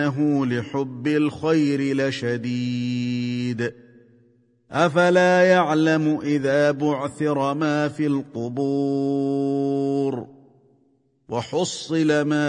إنه لحب الخير لشديد أفلا يعلم إذا بعثر ما في القبور وحصل ما